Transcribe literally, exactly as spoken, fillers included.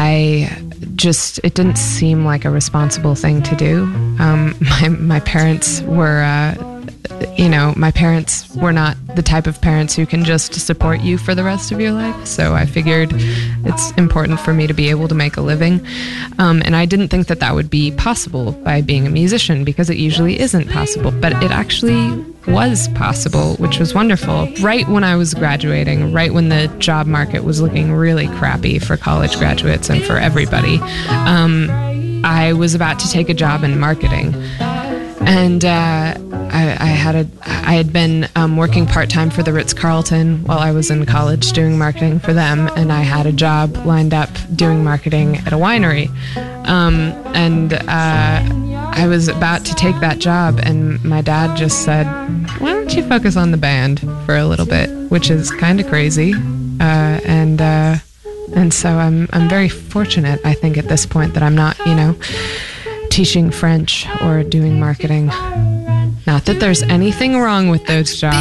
I just, it didn't seem like a responsible thing to do. Um, my, my parents were, uh, you know, my parents were not the type of parents who can just support you for the rest of your life. So I figured it's important for me to be able to make a living. Um, and I didn't think that that would be possible by being a musician, because it usually isn't possible. But it actually was possible, which was wonderful. Right when I was graduating, right when the job market was looking really crappy for college graduates and for everybody, um, I was about to take a job in marketing. And uh, I, I had a, I had been um, working part-time for the Ritz-Carlton while I was in college doing marketing for them, and I had a job lined up doing marketing at a winery. Um, and uh, I was about to take that job, and my dad just said, "Why don't you focus on the band for a little bit?" Which is kind of crazy. Uh, and uh, and so I'm I'm very fortunate, I think, at this point that I'm not, you know, teaching French or doing marketing. Not that there's anything wrong with those jobs.